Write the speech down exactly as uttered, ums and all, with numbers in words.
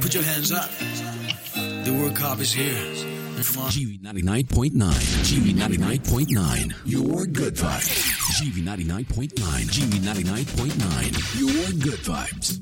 Put your hands up. The word cop is here. Come on. G V ninety-nine point nine. G V ninety-nine point nine. Your good vibes. G V ninety-nine point nine. G V ninety-nine point nine. Your good vibes.